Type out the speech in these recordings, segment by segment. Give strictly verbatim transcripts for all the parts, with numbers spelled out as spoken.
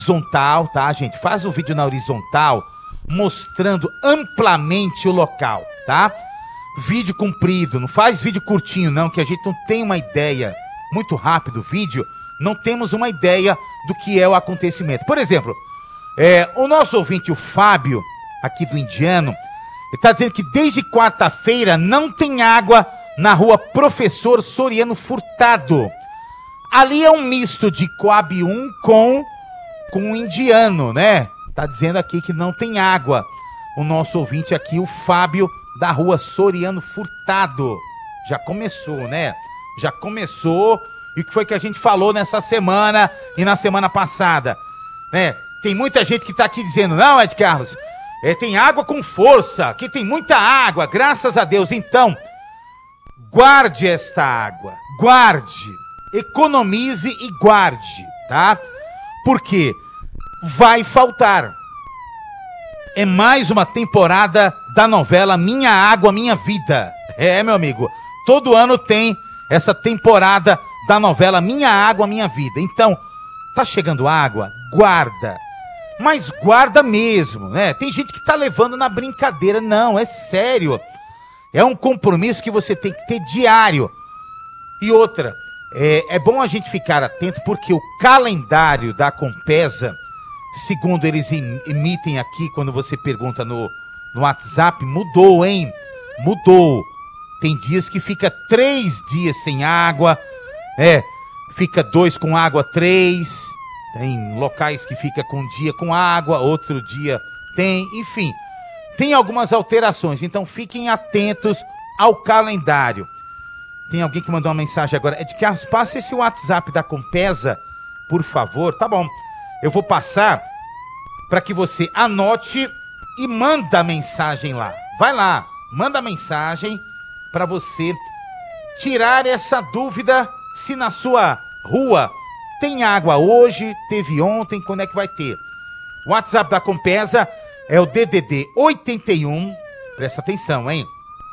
horizontal, tá, gente? Faz o vídeo na horizontal, mostrando amplamente o local, tá? Vídeo comprido, não faz vídeo curtinho não, que a gente não tem uma ideia. Muito rápido o vídeo, não temos uma ideia do que é o acontecimento. Por exemplo, é, o nosso ouvinte, o Fábio, aqui do Indiano, ele está dizendo que desde quarta-feira não tem água na rua Professor Soriano Furtado. Ali é um misto de Coab um com, com o Indiano, né? Tá dizendo aqui que não tem água. O nosso ouvinte aqui, o Fábio, da rua Soriano Furtado. Já começou, né? Já começou. E o que foi que a gente falou nessa semana e na semana passada, né? Tem muita gente que tá aqui dizendo, não, Ed Carlos, é, tem água com força, que tem muita água, graças a Deus. Então, guarde esta água, guarde, economize e guarde, tá? Porque vai faltar. É mais uma temporada da novela Minha Água, Minha Vida. É, meu amigo, todo ano tem essa temporada da novela Minha Água, Minha Vida. Então, tá chegando água? Guarda. Mas guarda mesmo, né? Tem gente que tá levando na brincadeira. Não, é sério. É um compromisso que você tem que ter diário. E outra, é, é bom a gente ficar atento porque o calendário da Compesa, segundo eles emitem aqui, quando você pergunta no, no WhatsApp, mudou, hein? Mudou. Tem dias que fica três dias sem água, é, fica dois com água, três. Tem locais que fica com um dia com água, outro dia tem, enfim. Tem algumas alterações, então fiquem atentos ao calendário. Tem alguém que mandou uma mensagem agora. É de Carlos, passa esse WhatsApp da Compesa, por favor. Tá bom, eu vou passar para que você anote e manda a mensagem lá. Vai lá, manda a mensagem para você tirar essa dúvida se na sua rua tem água hoje, teve ontem, quando é que vai ter. O WhatsApp da Compesa é o D D D oitenta e um, presta atenção, hein?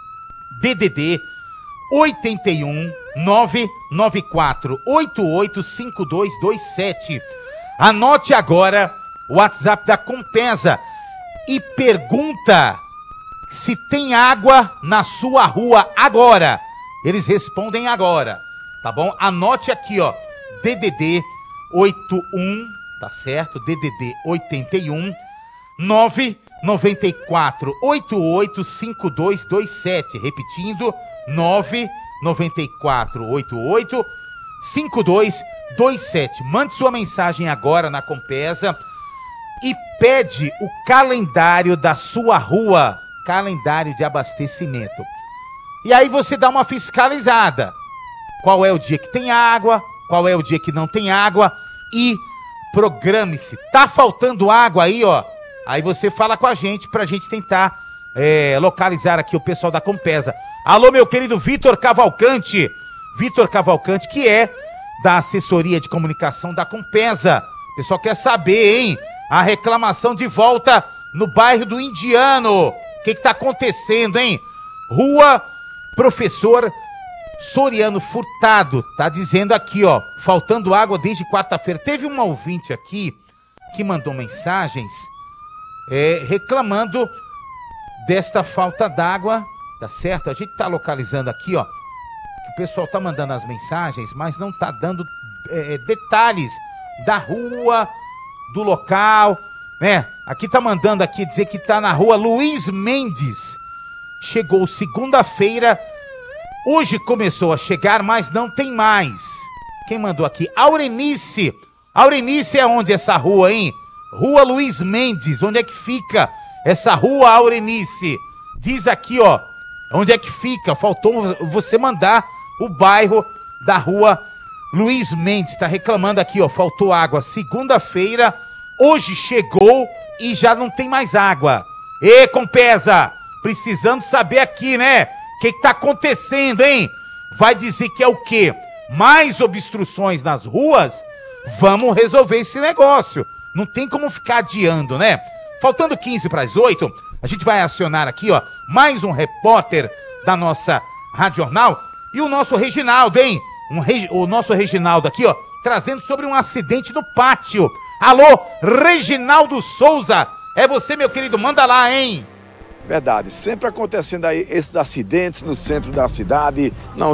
D D D oitenta e um, nove nove quatro oito oito cinco dois dois sete. Anote agora o WhatsApp da Compesa e pergunta se tem água na sua rua agora. Eles respondem agora, tá bom? Anote aqui, ó, D D D oitenta e um, tá certo? D D D oitenta e um, nove nove quatro oito oito cinco dois dois sete. Repetindo, nove nove quatro oito oito cinco dois dois sete. Mande sua mensagem agora na Compesa e pede o calendário da sua rua, calendário de abastecimento. E aí você dá uma fiscalizada. Qual é o dia que tem água, qual é o dia que não tem água e programe-se. Tá faltando água aí, ó. Aí você fala com a gente pra gente tentar é, localizar aqui o pessoal da Compesa. Alô, meu querido Vitor Cavalcante. Vitor Cavalcante, que é da assessoria de comunicação da Compesa. O pessoal quer saber, hein? A reclamação de volta no bairro do Indiano. O que que tá acontecendo, hein? Rua Professor Soriano Furtado. Tá dizendo aqui, ó, faltando água desde quarta-feira. Teve uma ouvinte aqui que mandou mensagens é, reclamando desta falta d'água, tá certo? A gente tá localizando aqui, ó, que o pessoal tá mandando as mensagens, mas não tá dando é, detalhes da rua, do local, né? Aqui tá mandando aqui dizer que tá na rua Luiz Mendes. Chegou segunda-feira, hoje começou a chegar, mas não tem mais. Quem mandou aqui? Aurenice. Aurenice é onde essa rua, hein? Rua Luiz Mendes, onde é que fica essa rua, Aurenice? Diz aqui, ó, onde é que fica? Faltou você mandar o bairro da rua Luiz Mendes. Tá reclamando aqui, ó, faltou água segunda-feira, hoje chegou e já não tem mais água. Ê, Compesa, precisando saber aqui, né? O que que tá acontecendo, hein? Vai dizer que é o quê? Mais obstruções nas ruas? Vamos resolver esse negócio. Não tem como ficar adiando, né? Faltando quinze para as oito, a gente vai acionar aqui, ó, mais um repórter da nossa Rádio Jornal e o nosso Reginaldo, hein? Um regi- o nosso Reginaldo aqui, ó, trazendo sobre um acidente no pátio Alô, Reginaldo Souza, é você, meu querido, manda lá, hein? Verdade, sempre acontecendo aí esses acidentes no centro da cidade, não